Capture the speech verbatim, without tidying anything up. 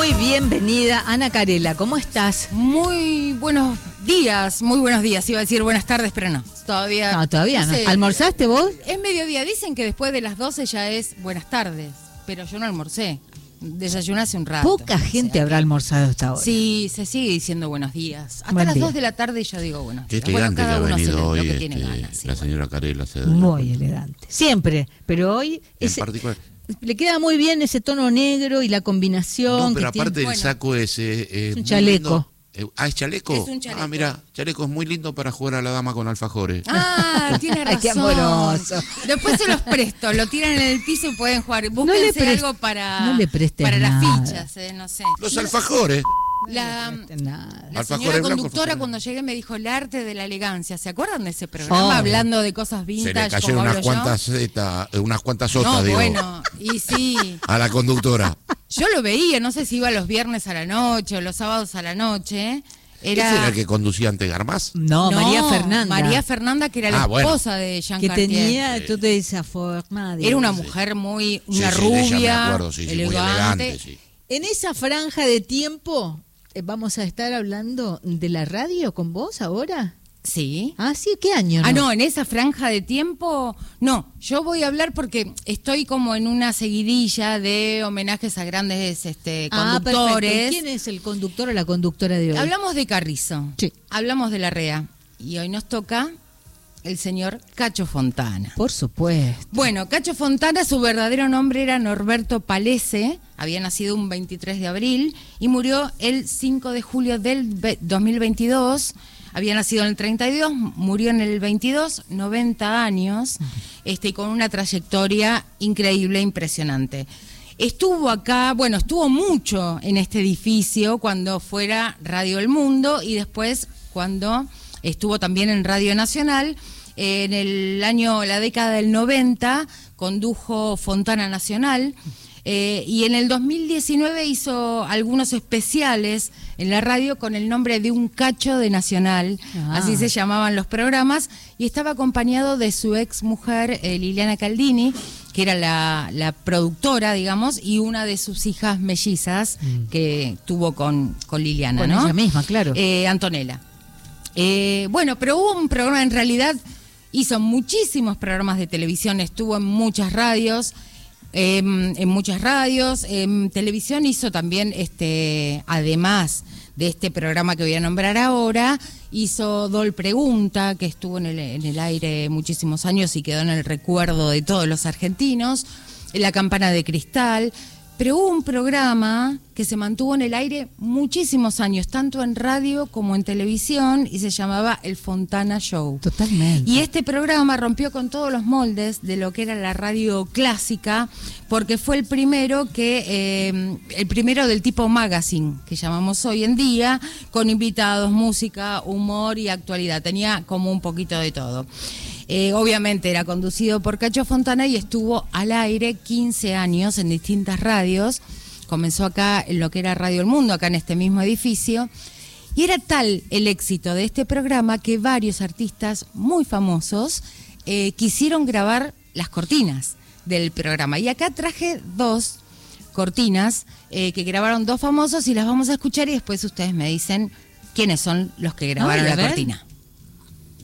Muy bienvenida, Ana Carela, ¿cómo estás? Muy buenos días, muy buenos días, iba a decir buenas tardes, pero no, todavía... No, todavía no. no sé, ¿Almorzaste vos? Es mediodía, dicen que después de las doce ya es buenas tardes, pero yo no almorcé, desayuné hace un rato. Poca gente o sea, habrá almorzado hasta ahora. Sí, se sigue diciendo buenos días. Hasta Buen las día. dos de la tarde yo digo buenos Qué días. Bueno, elegante cada que ha uno hace venido lo hoy que este, tiene ganas. Sí, la bueno. señora Carela. Se Muy elegante, siempre, pero hoy... En ese, particular. le queda muy bien ese tono negro y la combinación. No, pero que aparte tiene... el Bueno. saco es... Eh, eh, Es un muy chaleco. lindo. Eh, ah, ¿es chaleco? Es un chaleco. Ah, mira, chaleco es muy lindo para jugar a la dama con alfajores. Ah, tiene Ay, razón. qué amoroso. Después se los presto, lo tiran en el piso y pueden jugar. le Búsquense prest- algo para, no le prestes para las nada. fichas, eh, no sé. Los alfajores. La, No le nada. la Alfajores señora blancos, conductora alfajores. cuando llegué me dijo el arte de la elegancia. ¿Se acuerdan de ese programa? Oh. Hablando de cosas Se vintage. le cayeron como unas hablo yo. cuantas, zeta, eh, unas cuantas sotas, No, digo, bueno, y sí. a la conductora. Yo lo veía, no sé si iba los viernes a la noche o los sábados a la noche. Era, ¿Ese era el que conducía ante Garmaz? No, María Fernanda. María Fernanda, que era la Ah, bueno. esposa de Jean que Cartier. tenía toda esa forma. de- Era una mujer muy, Sí, una sí, de ella me rubia, acuerdo, sí, sí, muy elegante. elegante, sí. En esa franja de tiempo, eh, vamos a estar hablando de la radio con vos ahora. Sí. Ah, sí, ¿qué año? Ah, no, en esa franja de tiempo, no, yo voy a hablar porque estoy como en una seguidilla de homenajes a grandes este, Ah, conductores. perfecto. ¿Quién es el conductor o la conductora de hoy? Hablamos de Carrizo, Sí. hablamos de Larrea y hoy nos toca el señor Cacho Fontana. Por supuesto. Bueno, Cacho Fontana, su verdadero nombre era Norberto Palese, había nacido un veintitrés de abril y murió el cinco de julio del ve- dos mil veintidós. Había nacido en el treinta y dos, murió en el veintidós, noventa años, este, y con una trayectoria increíble, impresionante. Estuvo acá, bueno, estuvo mucho en este edificio cuando fuera Radio El Mundo y después cuando estuvo también en Radio Nacional. En el año, la década del noventa, condujo Fontana Nacional. Eh, y en el dos mil diecinueve hizo algunos especiales en la radio con el nombre de Un Cacho de Nacional, Ah. así se llamaban los programas, y estaba acompañado de su ex mujer, eh, Liliana Caldini, que era la, la productora, digamos, y una de sus hijas mellizas Mm. que tuvo con, con Liliana, Con ¿no? ella misma, claro. Eh, Antonella. Eh, bueno, pero hubo un programa, en realidad hizo muchísimos programas de televisión, estuvo en muchas radios, eh, en muchas radios, en televisión hizo también, este, además de este programa que voy a nombrar ahora, hizo Dol Pregunta, que estuvo en el, en el aire muchísimos años y quedó en el recuerdo de todos los argentinos, La Campana de Cristal. Pero hubo un programa que se mantuvo en el aire muchísimos años, tanto en radio como en televisión, y se llamaba El Fontana Show. Totalmente. Y este programa rompió con todos los moldes de lo que era la radio clásica, porque fue el primero que, eh, el primero del tipo magazine, que llamamos hoy en día, con invitados, música, humor y actualidad. Tenía como un poquito de todo. Eh, obviamente era conducido por Cacho Fontana y estuvo al aire quince años en distintas radios. Comenzó acá en lo que era Radio El Mundo, acá en este mismo edificio. Y era tal el éxito de este programa que varios artistas muy famosos eh, quisieron grabar las cortinas del programa. Y acá traje dos cortinas eh, que grabaron dos famosos y las vamos a escuchar y después ustedes me dicen quiénes son los que grabaron Ay, a la ver. cortina.